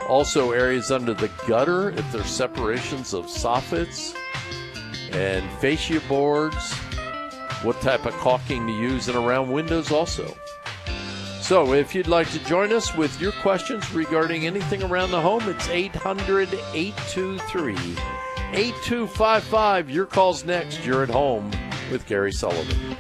Also areas under the gutter, if there's separations of soffits and fascia boards, what type of caulking to use, and around windows also. So if you'd like to join us with your questions regarding anything around the home, it's 800-823-8255. Your call's next. You're at home with Gary Sullivan.